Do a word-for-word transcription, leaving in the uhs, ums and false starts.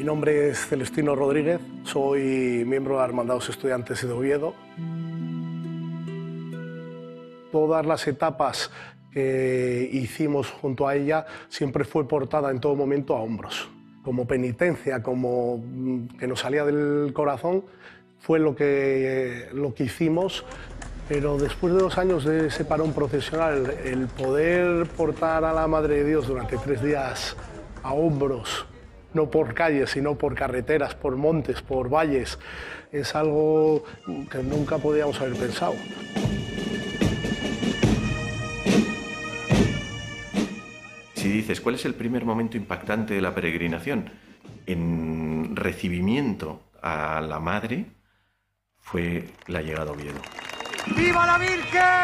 nombre es Celestino Rodríguez, soy miembro de la Hermandad de los Estudiantes de Oviedo. Todas las etapas que hicimos junto a ella siempre fue portada en todo momento a hombros. Como penitencia, como que nos salía del corazón, fue lo que, lo que hicimos. Pero después de dos años de ese parón procesional, el poder portar a la Madre de Dios durante tres días a hombros, no por calles, sino por carreteras, por montes, por valles, es algo que nunca podíamos haber pensado. Si dices, ¿cuál es el primer momento impactante de la peregrinación? En recibimiento a la Madre fue la llegada a Oviedo. ¡Viva la Virgen!